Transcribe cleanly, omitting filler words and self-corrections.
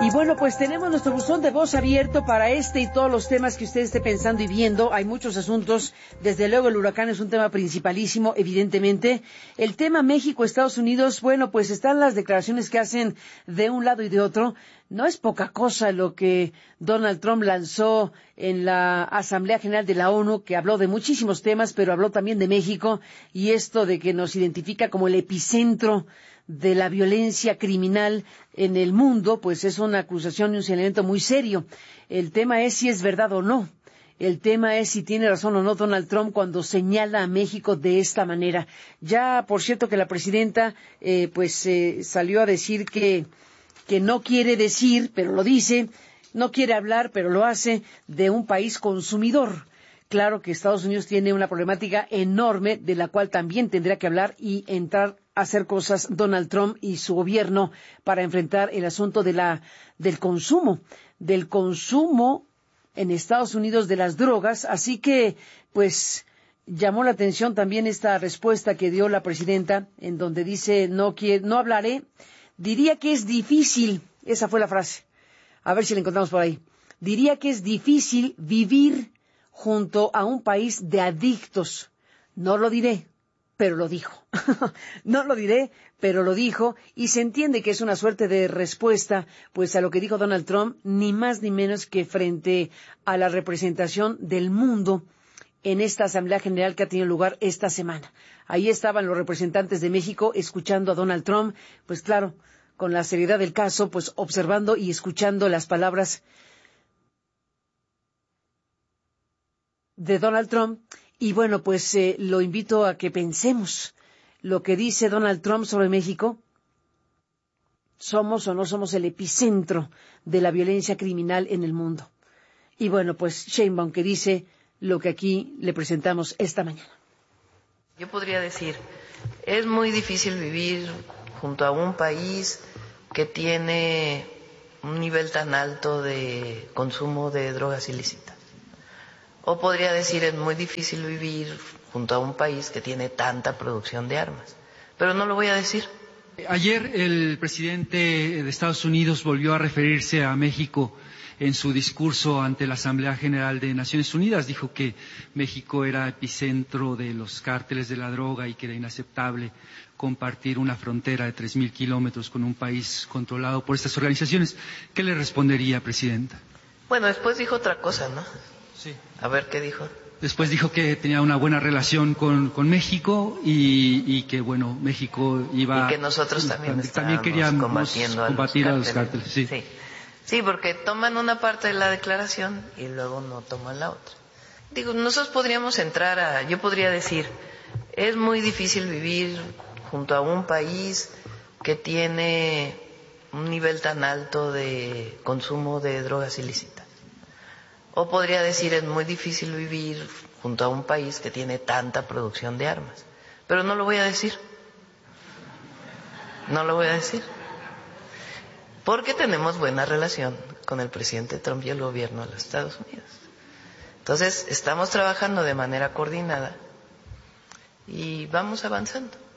Y bueno, pues tenemos nuestro buzón de voz abierto para este y todos los temas que usted esté pensando y viendo. Hay muchos asuntos. Desde luego el huracán es un tema principalísimo, evidentemente. El tema México-Estados Unidos, bueno, pues están las declaraciones que hacen de un lado y de otro. No es poca cosa lo que Donald Trump lanzó en la Asamblea General de la ONU, que habló de muchísimos temas, pero habló también de México, y esto de que nos identifica como el epicentro de la violencia criminal en el mundo, pues es una acusación y un señalamiento muy serio. El tema es si es verdad o no. El tema es si tiene razón o no Donald Trump cuando señala a México de esta manera. Ya, por cierto, que la presidenta salió a decir que no quiere decir, pero lo dice, no quiere hablar, pero lo hace, de un país consumidor. Claro que Estados Unidos tiene una problemática enorme de la cual también tendría que hablar y entrar a hacer cosas Donald Trump y su gobierno para enfrentar el asunto del consumo en Estados Unidos de las drogas. Así que, pues, llamó la atención también esta respuesta que dio la presidenta, en donde dice, no hablaré, diría que es difícil, esa fue la frase, a ver si la encontramos por ahí, diría que es difícil vivir junto a un país de adictos. No lo diré, pero lo dijo. No lo diré, pero lo dijo, y se entiende que es una suerte de respuesta pues a lo que dijo Donald Trump, ni más ni menos que frente a la representación del mundo en esta Asamblea General que ha tenido lugar esta semana. Ahí estaban los representantes de México escuchando a Donald Trump, pues claro, con la seriedad del caso, pues observando y escuchando las palabras de Donald Trump. Y bueno, pues lo invito a que pensemos lo que dice Donald Trump sobre México. ¿Somos o no somos el epicentro de la violencia criminal en el mundo? Y bueno, pues Sheinbaum, que dice lo que aquí le presentamos esta mañana. Yo podría decir, es muy difícil vivir junto a un país que tiene un nivel tan alto de consumo de drogas ilícitas. O podría decir, es muy difícil vivir junto a un país que tiene tanta producción de armas. Pero no lo voy a decir. Ayer el presidente de Estados Unidos volvió a referirse a México en su discurso ante la Asamblea General de Naciones Unidas. Dijo que México era epicentro de los cárteles de la droga y que era inaceptable compartir una frontera de 3.000 kilómetros con un país controlado por estas organizaciones. ¿Qué le respondería, presidenta? Bueno, después dijo otra cosa, ¿no? Sí. A ver, ¿qué dijo? Después dijo que tenía una buena relación con México y que, bueno, México iba... Y que nosotros también queríamos combatir a los cárteles. Sí. Sí, porque toman una parte de la declaración y luego no toman la otra. Digo, nosotros podríamos yo podría decir, es muy difícil vivir junto a un país que tiene un nivel tan alto de consumo de drogas ilícitas. O podría decir, es muy difícil vivir junto a un país que tiene tanta producción de armas. Pero no lo voy a decir. No lo voy a decir. Porque tenemos buena relación con el presidente Trump y el gobierno de los Estados Unidos. Entonces, estamos trabajando de manera coordinada y vamos avanzando.